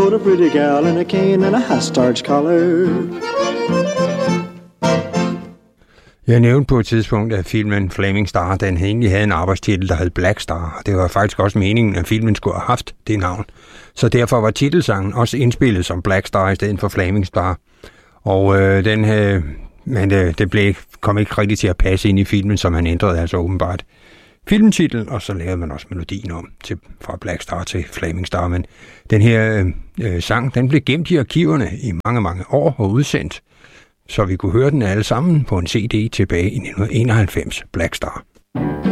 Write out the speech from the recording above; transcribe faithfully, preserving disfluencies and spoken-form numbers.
A pretty gal in a cane and a half starch collar. Jeg nævnte på et tidspunkt, at filmen Flaming Star, den egentlig havde en arbejdstitel, der hed Black Star, og det var faktisk også meningen, at filmen skulle have haft det navn. Så derfor var titelsangen også indspillet som Black Star i stedet for Flaming Star. Og øh, den havde, men det, det blev, kom ikke rigtig til at passe ind i filmen, så man ændrede altså åbenbart filmtitlen, og så lavede man også melodien om til, fra Black Star til Flaming Star. Men den her øh, sang, den blev gemt i arkiverne i mange, mange år og udsendt, så vi kunne høre den alle sammen på en C D tilbage i nitten enoghalvfems, Black Star.